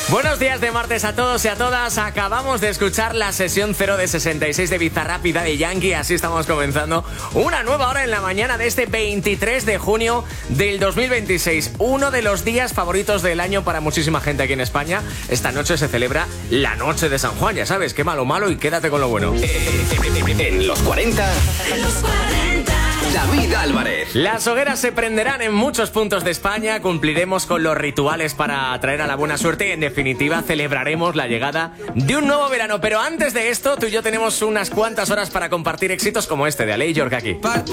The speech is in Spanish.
Buenos días de martes a todos y a todas. Acabamos de escuchar la sesión 0 de 66 de Bizarrap y Daddy Yankee. Así estamos comenzando una nueva hora en la mañana de este 23 de junio del 2026. Uno de los días favoritos del año para muchísima gente aquí en España. Esta noche se celebra la noche de San Juan. Ya sabes, qué malo y quédate con lo bueno. En los 40. David Álvarez. Las hogueras se prenderán en muchos puntos de España. Cumpliremos con los rituales para atraer a la buena suerte y, en definitiva, celebraremos la llegada de un nuevo verano. Pero antes de esto, tú y yo tenemos unas cuantas horas para compartir éxitos como este de Alei Yorgaki.